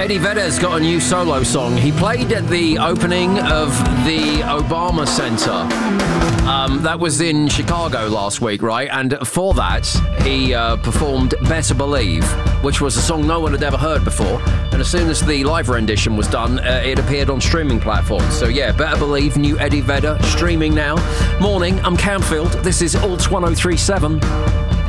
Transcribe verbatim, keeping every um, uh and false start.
Eddie Vedder's got a new solo song. He played at the opening of the Obama Center. Um, that was in Chicago last week, right? And for that, he uh, performed Better Believe, which was a song no one had ever heard before. And as soon as the live rendition was done, uh, it appeared on streaming platforms. So yeah, Better Believe, new Eddie Vedder, streaming now. Morning, I'm Camfield. This is Alt one oh three seven.